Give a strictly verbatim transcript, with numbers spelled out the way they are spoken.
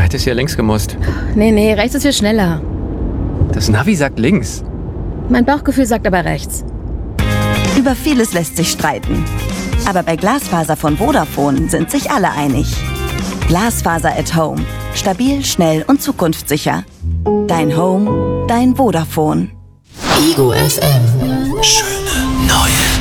hättest hier links gemusst. Nee, nee, rechts ist viel schneller. Das Navi sagt links. Mein Bauchgefühl sagt aber rechts. Über vieles lässt sich streiten. Aber bei Glasfaser von Vodafone sind sich alle einig. Glasfaser at Home. Stabil, schnell und zukunftssicher. Dein Home, dein Vodafone. Ego F M. Schöne neue